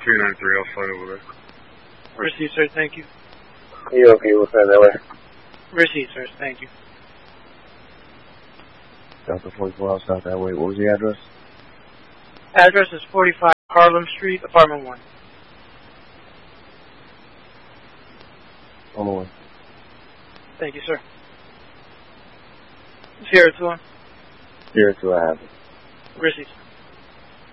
393, I'll slide over there. Received, sir, thank you. You okay, we'll send that way. Received, sir, thank you. Delta 44, I'll start that way. What was the address? Address is 45 Harlem Street, apartment 1. On the way. Thank you, sir. Sierra 2 on. Sierra 2, I have it. Received.